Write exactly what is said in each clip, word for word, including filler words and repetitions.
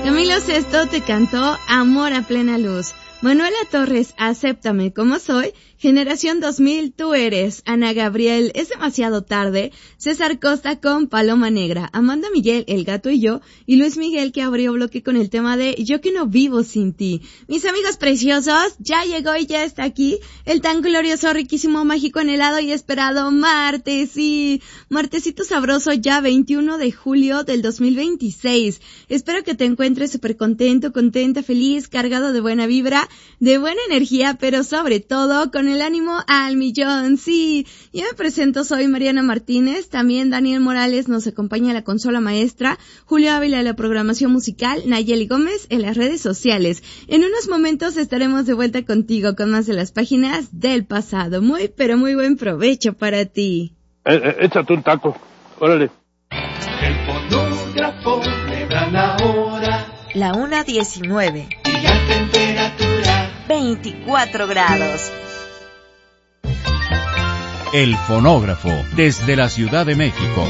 Camilo Sesto te cantó Amor a plena luz. Manuela Torres, Acéptame como soy. Generación dos mil, Tú eres. Ana Gabriel, Es demasiado tarde. César Costa con Paloma Negra. Amanda Miguel, El gato y yo. Y Luis Miguel, que abrió bloque con el tema de Yo que no vivo sin ti. Mis amigos preciosos, ya llegó y ya está aquí el tan glorioso, riquísimo, mágico, anhelado y esperado martes. Sí, martesito sabroso, ya veintiuno de julio del dos mil veintiséis. Espero que te encuentres súper contento, contenta, feliz, cargado de buena vibra, de buena energía, pero sobre todo con el ánimo al millón. Sí, yo me presento, soy Mariana Martínez. También Daniel Morales nos acompaña a la consola maestra, Julio Ávila a la programación musical, Nayeli Gómez en las redes sociales. En unos momentos estaremos de vuelta contigo con más de las páginas del pasado. Muy, pero muy buen provecho para ti. Eh, eh, échate un taco, órale. El fonógrafo le dan la hora. La una diecinueve. Y la temperatura veinticuatro grados. El fonógrafo, desde la Ciudad de México.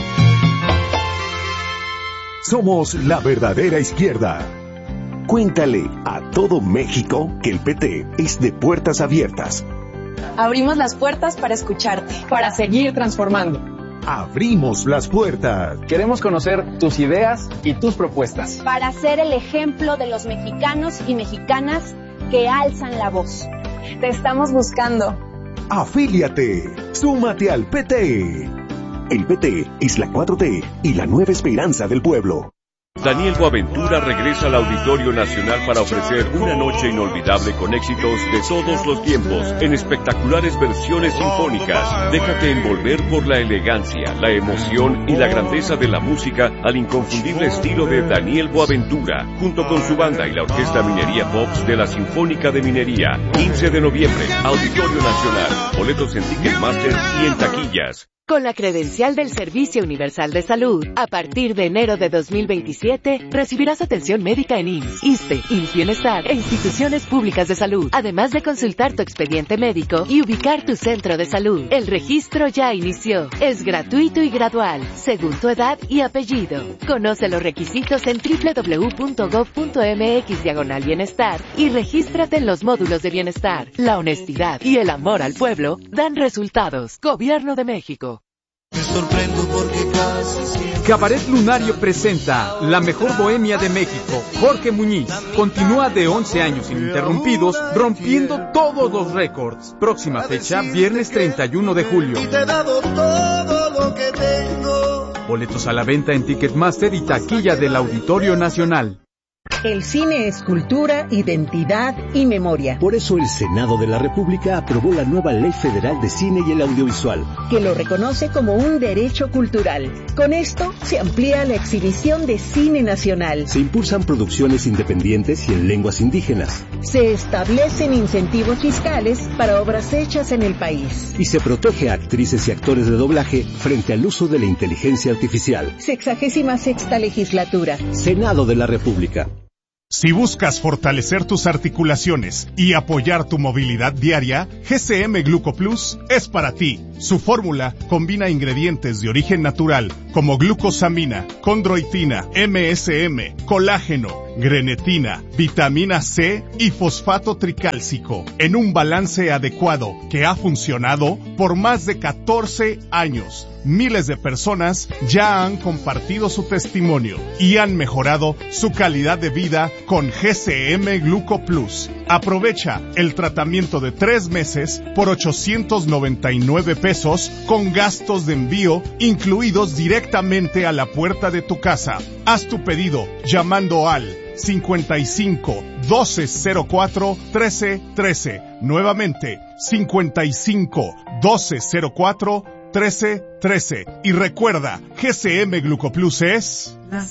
Somos la verdadera izquierda. Cuéntale a todo México que el P T es de puertas abiertas. Abrimos las puertas para escucharte, para seguir transformando. Abrimos las puertas. Queremos conocer tus ideas y tus propuestas. Para ser el ejemplo de los mexicanos y mexicanas que alzan la voz. Te estamos buscando. Afíliate. Súmate al P T. El P T es la cuatro T y la nueva esperanza del pueblo. Daniel Boaventura regresa al Auditorio Nacional para ofrecer una noche inolvidable con éxitos de todos los tiempos, en espectaculares versiones sinfónicas. Déjate envolver por la elegancia, la emoción y la grandeza de la música al inconfundible estilo de Daniel Boaventura, junto con su banda y la Orquesta Minería Pops de la Sinfónica de Minería. quince de noviembre, Auditorio Nacional. Boletos en Ticketmaster y en taquillas. Con la credencial del Servicio Universal de Salud, a partir de enero de dos mil veintisiete, recibirás atención médica en I M S S, ISSSTE, I M S S Bienestar e instituciones públicas de salud, además de consultar tu expediente médico y ubicar tu centro de salud. El registro ya inició. Es gratuito y gradual, según tu edad y apellido. Conoce los requisitos en doble u doble u doble u punto gob punto eme equis diagonal bienestar y regístrate en los módulos de bienestar. La honestidad y el amor al pueblo dan resultados. Gobierno de México. Me sorprendo porque casi siempre... Cabaret Lunario presenta La Mejor Bohemia de México. Jorge Muñiz continúa de once años ininterrumpidos, rompiendo todos los récords. Próxima fecha, viernes treinta y uno de julio. Y te he dado todo lo que tengo. Boletos a la venta en Ticketmaster y taquilla del Auditorio Nacional. El cine es cultura, identidad y memoria. Por eso el Senado de la República aprobó la nueva Ley Federal de Cine y el Audiovisual, que lo reconoce como un derecho cultural. Con esto se amplía la exhibición de cine nacional. Se impulsan producciones independientes y en lenguas indígenas. Se establecen incentivos fiscales para obras hechas en el país. Y se protege a actrices y actores de doblaje frente al uso de la inteligencia artificial. Sexagésima sexta legislatura. Senado de la República. Si buscas fortalecer tus articulaciones y apoyar tu movilidad diaria, G C M Glucoplus es para ti. Su fórmula combina ingredientes de origen natural como glucosamina, condroitina, M S M, colágeno, grenetina, vitamina C y fosfato tricálcico en un balance adecuado que ha funcionado por más de catorce años. Miles de personas ya han compartido su testimonio y han mejorado su calidad de vida con G C M Glucoplus. Aprovecha el tratamiento de tres meses por ochocientos noventa y nueve pesos con gastos de envío incluidos directamente a la puerta de tu casa. Haz tu pedido llamando al cincuenta y cinco, doce cero cuatro, trece trece. Nuevamente, cincuenta y cinco, doce cero cuatro, trece trece. Y recuerda, G C M Glucoplus es la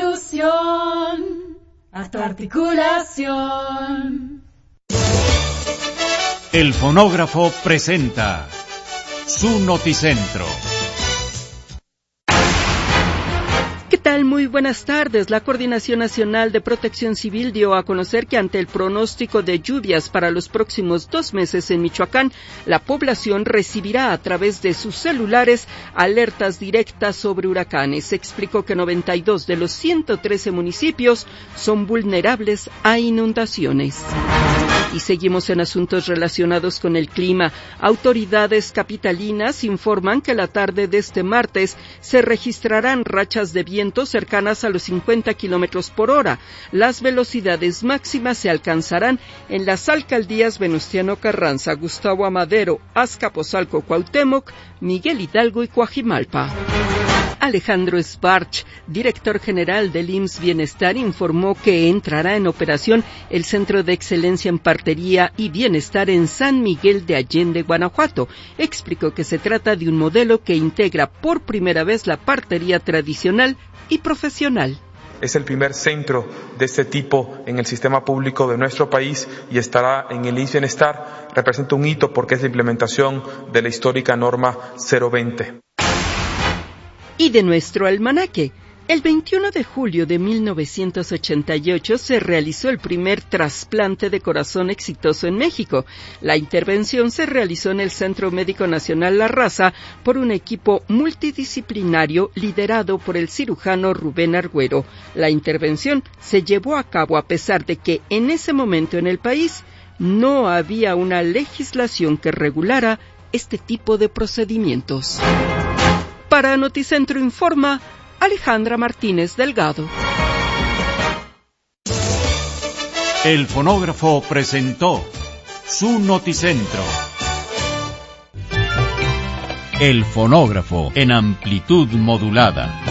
solución a tu articulación. El fonógrafo presenta su noticentro. ¿Qué tal? Muy buenas tardes. La Coordinación Nacional de Protección Civil dio a conocer que ante el pronóstico de lluvias para los próximos dos meses en Michoacán, la población recibirá a través de sus celulares alertas directas sobre huracanes. Se explicó que noventa y dos de los ciento trece municipios son vulnerables a inundaciones. Y seguimos en asuntos relacionados con el clima. Autoridades capitalinas informan que la tarde de este martes se registrarán rachas de viento cercanas a los cincuenta kilómetros por hora. Las velocidades máximas se alcanzarán en las alcaldías Venustiano Carranza, Gustavo Amadero, Azcapotzalco, Cuauhtémoc, Miguel Hidalgo y Coajimalpa. Alejandro Sbarch, director general del I M S S Bienestar, informó que entrará en operación el Centro de Excelencia en Partería y Bienestar en San Miguel de Allende, Guanajuato. Explicó que se trata de un modelo que integra por primera vez la partería tradicional y profesional. Es el primer centro de este tipo en el sistema público de nuestro país y estará en el I M S S Bienestar. Representa un hito porque es la implementación de la histórica norma cero veinte. Y de nuestro almanaque, el veintiuno de julio de mil novecientos ochenta y ocho se realizó el primer trasplante de corazón exitoso en México. La intervención se realizó en el Centro Médico Nacional La Raza por un equipo multidisciplinario liderado por el cirujano Rubén Argüero. La intervención se llevó a cabo a pesar de que en ese momento en el país no había una legislación que regulara este tipo de procedimientos. Para Noticentro Informa, Alejandra Martínez Delgado. El fonógrafo presentó su Noticentro. El fonógrafo en amplitud modulada.